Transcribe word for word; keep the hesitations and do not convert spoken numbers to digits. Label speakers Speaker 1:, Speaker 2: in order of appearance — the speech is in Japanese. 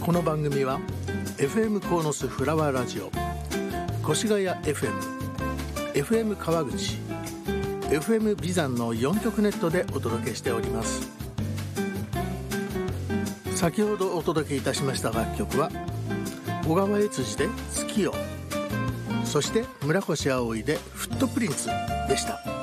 Speaker 1: この番組は エフエム 鴻巣フラワーラジオ、越谷 エフエム、エフエム 川口、エフエム ビザンのよんきょくネットでお届けしております。先ほどお届けいたしました楽曲は小川悦司で月夜、そして村越葵でフットプリンツでした。